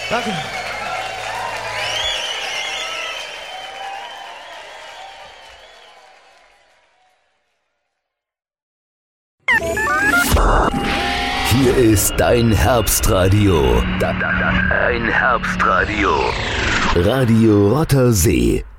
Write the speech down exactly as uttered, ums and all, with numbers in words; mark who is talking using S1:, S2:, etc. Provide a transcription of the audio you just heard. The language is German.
S1: Danke.
S2: Hier ist dein Herbstradio. Dein Herbstradio. Radio Rotter See.